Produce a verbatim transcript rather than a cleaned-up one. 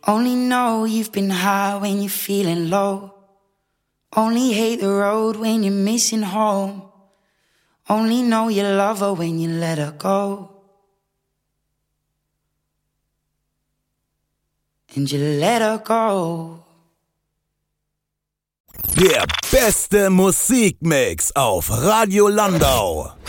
Only know you've been high when you're feeling low. Only hate the road when you're missing home. Only know you love her when you let her go. And you let her go. Der beste Musikmix auf Radio Landau.